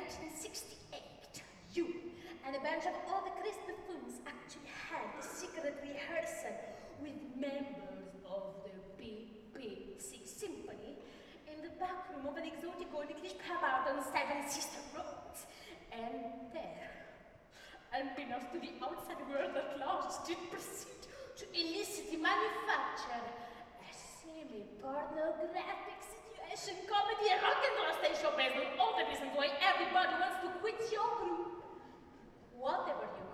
1968, you and a bunch of all the Chris buffoons actually had a secret rehearsal with members of the BBC Symphony in the back room of an exotic old English pub out on Seven Sister Roads. And there, unbeknownst to the outside world at large, did proceed to illicitly manufacture a semi-pornographic situation comedy and rock and roll stage show based on all the reasons why everybody wants to quit your group. Whatever you